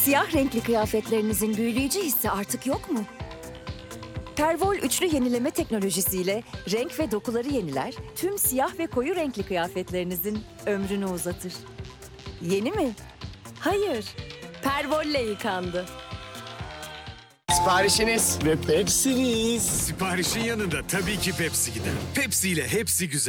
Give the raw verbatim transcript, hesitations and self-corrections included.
Siyah renkli kıyafetlerinizin büyüleyici hissi artık yok mu? Pervol üçlü yenileme teknolojisiyle renk ve dokuları yeniler, tüm siyah ve koyu renkli kıyafetlerinizin ömrünü uzatır. Yeni mi? Hayır. Pervol'le yıkandı. Siparişiniz. Ve Pepsi'niz. Siparişin yanında tabii ki Pepsi gider. Pepsi ile hepsi güzel.